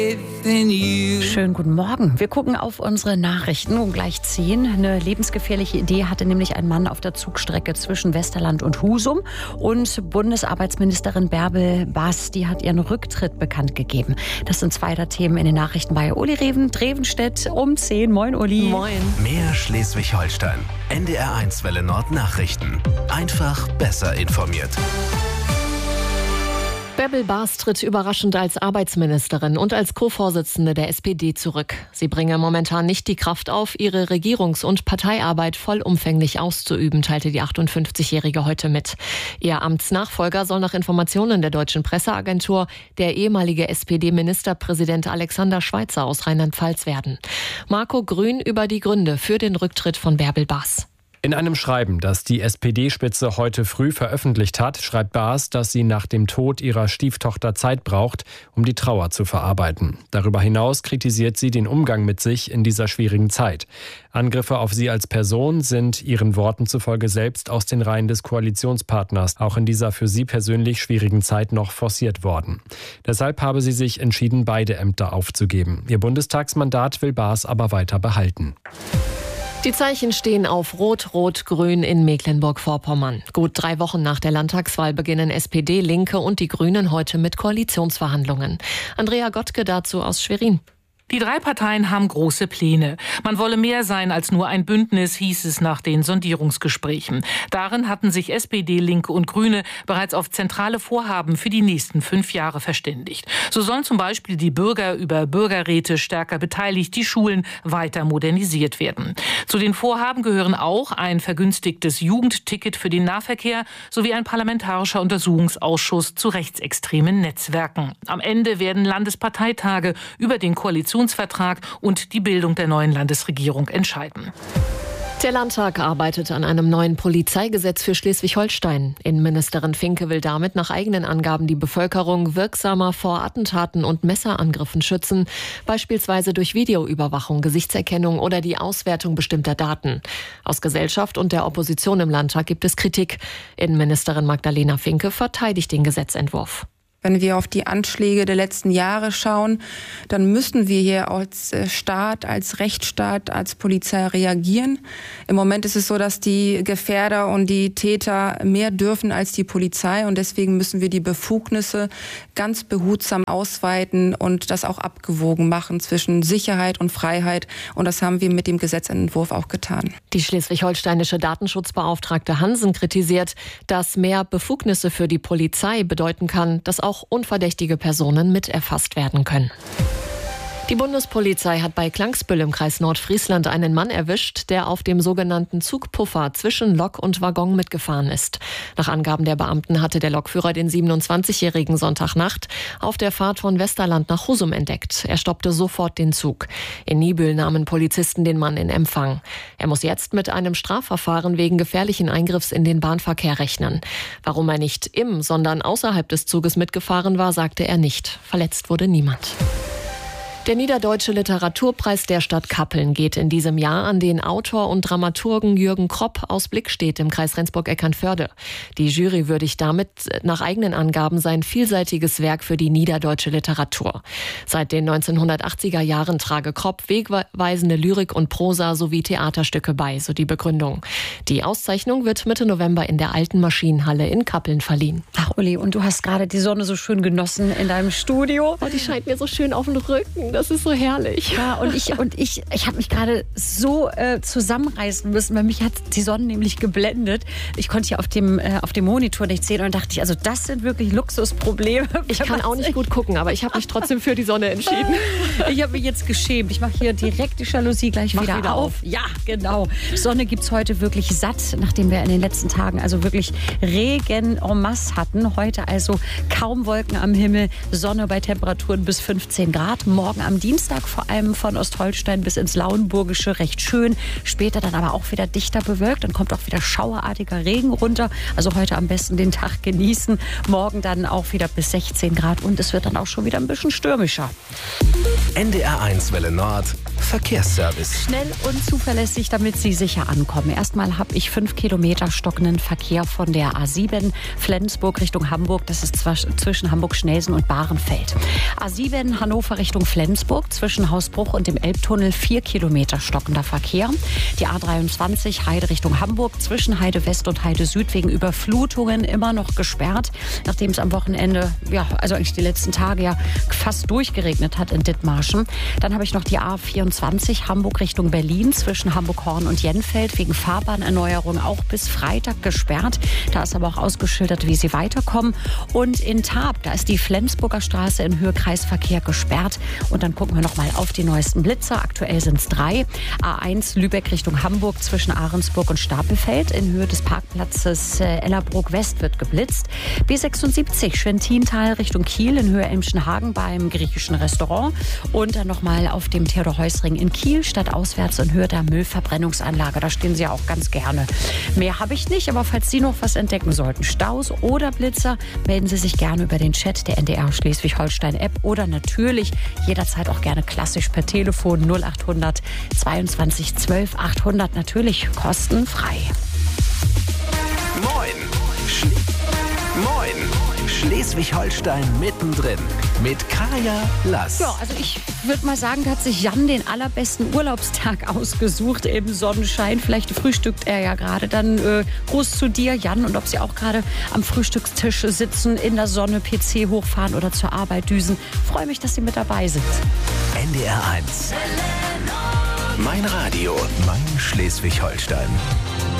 Schönen guten Morgen. Wir gucken auf unsere Nachrichten um gleich 10. Eine lebensgefährliche Idee hatte nämlich ein Mann auf der Zugstrecke zwischen Westerland und Husum. Und Bundesarbeitsministerin Bärbel Baas, die hat ihren Rücktritt bekannt gegeben. Das sind zwei der Themen in den Nachrichten bei Uli Drevenstedt um 10. Moin, Uli. Moin. Mehr Schleswig-Holstein. NDR1 Welle Nord Nachrichten. Einfach besser informiert. Bärbel Baas tritt überraschend als Arbeitsministerin und als Co-Vorsitzende der SPD zurück. Sie bringe momentan nicht die Kraft auf, ihre Regierungs- und Parteiarbeit vollumfänglich auszuüben, teilte die 58-Jährige heute mit. Ihr Amtsnachfolger soll nach Informationen der Deutschen Presseagentur der ehemalige SPD-Ministerpräsident Alexander Schweitzer aus Rheinland-Pfalz werden. Marco Grün über die Gründe für den Rücktritt von Bärbel Baas. In einem Schreiben, das die SPD-Spitze heute früh veröffentlicht hat, schreibt Baas, dass sie nach dem Tod ihrer Stieftochter Zeit braucht, um die Trauer zu verarbeiten. Darüber hinaus kritisiert sie den Umgang mit sich in dieser schwierigen Zeit. Angriffe auf sie als Person sind ihren Worten zufolge selbst aus den Reihen des Koalitionspartners auch in dieser für sie persönlich schwierigen Zeit noch forciert worden. Deshalb habe sie sich entschieden, beide Ämter aufzugeben. Ihr Bundestagsmandat will Baas aber weiter behalten. Die Zeichen stehen auf Rot-Rot-Grün in Mecklenburg-Vorpommern. Gut 3 Wochen nach der Landtagswahl beginnen SPD, Linke und die Grünen heute mit Koalitionsverhandlungen. Andrea Gottke dazu aus Schwerin. Die 3 Parteien haben große Pläne. Man wolle mehr sein als nur ein Bündnis, hieß es nach den Sondierungsgesprächen. Darin hatten sich SPD, Linke und Grüne bereits auf zentrale Vorhaben für die nächsten 5 Jahre verständigt. So sollen zum Beispiel die Bürger über Bürgerräte stärker beteiligt, die Schulen weiter modernisiert werden. Zu den Vorhaben gehören auch ein vergünstigtes Jugendticket für den Nahverkehr sowie ein parlamentarischer Untersuchungsausschuss zu rechtsextremen Netzwerken. Am Ende werden Landesparteitage über den Koalitionsvertrag und die Bildung der neuen Landesregierung entscheiden. Der Landtag arbeitet an einem neuen Polizeigesetz für Schleswig-Holstein. Innenministerin Finke will damit nach eigenen Angaben die Bevölkerung wirksamer vor Attentaten und Messerangriffen schützen, beispielsweise durch Videoüberwachung, Gesichtserkennung oder die Auswertung bestimmter Daten. Aus Gesellschaft und der Opposition im Landtag gibt es Kritik. Innenministerin Magdalena Finke verteidigt den Gesetzentwurf. Wenn wir auf die Anschläge der letzten Jahre schauen, dann müssen wir hier als Staat, als Rechtsstaat, als Polizei reagieren. Im Moment ist es so, dass die Gefährder und die Täter mehr dürfen als die Polizei. Und deswegen müssen wir die Befugnisse ganz behutsam ausweiten und das auch abgewogen machen zwischen Sicherheit und Freiheit. Und das haben wir mit dem Gesetzentwurf auch getan. Die schleswig-holsteinische Datenschutzbeauftragte Hansen kritisiert, dass mehr Befugnisse für die Polizei bedeuten kann, dass auch unverdächtige Personen mit erfasst werden können. Die Bundespolizei hat bei Klangsbüll im Kreis Nordfriesland einen Mann erwischt, der auf dem sogenannten Zugpuffer zwischen Lok und Waggon mitgefahren ist. Nach Angaben der Beamten hatte der Lokführer den 27-jährigen Sonntagnacht auf der Fahrt von Westerland nach Husum entdeckt. Er stoppte sofort den Zug. In Niebüll nahmen Polizisten den Mann in Empfang. Er muss jetzt mit einem Strafverfahren wegen gefährlichen Eingriffs in den Bahnverkehr rechnen. Warum er nicht im, sondern außerhalb des Zuges mitgefahren war, sagte er nicht. Verletzt wurde niemand. Der Niederdeutsche Literaturpreis der Stadt Kappeln geht in diesem Jahr an den Autor und Dramaturgen Jürgen Kropp aus Blickstedt im Kreis Rendsburg-Eckernförde. Die Jury würdigt damit nach eigenen Angaben sein vielseitiges Werk für die niederdeutsche Literatur. Seit den 1980er Jahren trage Kropp wegweisende Lyrik und Prosa sowie Theaterstücke bei, so die Begründung. Die Auszeichnung wird Mitte November in der Alten Maschinenhalle in Kappeln verliehen. Ach, Uli, und du hast gerade die Sonne so schön genossen in deinem Studio. Oh, die scheint mir so schön auf den Rücken. Das ist so herrlich. Ja, und ich habe mich gerade so zusammenreißen müssen, weil mich hat die Sonne nämlich geblendet. Ich konnte ja auf dem Monitor nicht sehen und dachte ich, also das sind wirklich Luxusprobleme. Ich kann auch nicht gut gucken, aber ich habe mich trotzdem für die Sonne entschieden. Ich habe mich jetzt geschämt. Ich mache hier direkt die Jalousie gleich wieder auf. Ja, genau. Sonne gibt es heute wirklich satt, nachdem wir in den letzten Tagen also wirklich Regen en masse hatten. Heute also kaum Wolken am Himmel, Sonne bei Temperaturen bis 15 Grad. Morgen am Dienstag vor allem von Ostholstein bis ins Lauenburgische recht schön. Später dann aber auch wieder dichter bewölkt. Dann kommt auch wieder schauerartiger Regen runter. Also heute am besten den Tag genießen. Morgen dann auch wieder bis 16 Grad und es wird dann auch schon wieder ein bisschen stürmischer. NDR1 Welle Nord Verkehrsservice. Schnell und zuverlässig, damit Sie sicher ankommen. Erstmal habe ich 5 Kilometer stockenden Verkehr von der A7 Flensburg Richtung Hamburg. Das ist zwischen Hamburg-Schnelsen und Bahrenfeld. A7 Hannover Richtung Flensburg zwischen Hausbruch und dem Elbtunnel 4 Kilometer stockender Verkehr. Die A23 Heide Richtung Hamburg zwischen Heide West und Heide Süd wegen Überflutungen immer noch gesperrt, nachdem es am Wochenende, also eigentlich die letzten Tage fast durchgeregnet hat in Dithmarschen. Dann habe ich noch die A24 Hamburg Richtung Berlin zwischen Hamburg-Horn und Jenfeld wegen Fahrbahnerneuerung auch bis Freitag gesperrt. Da ist aber auch ausgeschildert, wie Sie weiterkommen. Und in Taab, da ist die Flensburger Straße in Höhe Kreisverkehr gesperrt. Und dann gucken wir noch mal auf die neuesten Blitzer. Aktuell sind es 3. A1 Lübeck Richtung Hamburg zwischen Ahrensburg und Stapelfeld. In Höhe des Parkplatzes Ellerbrook West wird geblitzt. B76 Schwentintal Richtung Kiel in Höhe Elmschenhagen beim griechischen Restaurant. Und dann noch mal auf dem Theodor-Heuss-Ring in Kiel, stadtauswärts in Höhe der Müllverbrennungsanlage. Da stehen Sie ja auch ganz gerne. Mehr habe ich nicht, aber falls Sie noch was entdecken sollten, Staus oder Blitzer, melden Sie sich gerne über den Chat der NDR Schleswig-Holstein-App oder natürlich jederzeit auch gerne klassisch per Telefon 0800 22 12 800, natürlich kostenfrei. Moin Schleswig-Holstein mittendrin mit Kaya Lass. Ja, also ich würde mal sagen, da hat sich Jan den allerbesten Urlaubstag ausgesucht im Sonnenschein. Vielleicht frühstückt er ja gerade. Dann Gruß zu dir, Jan. Und ob Sie auch gerade am Frühstückstisch sitzen, in der Sonne, PC hochfahren oder zur Arbeit düsen. Freue mich, dass Sie mit dabei sind. NDR 1. Mein Radio, mein Schleswig-Holstein.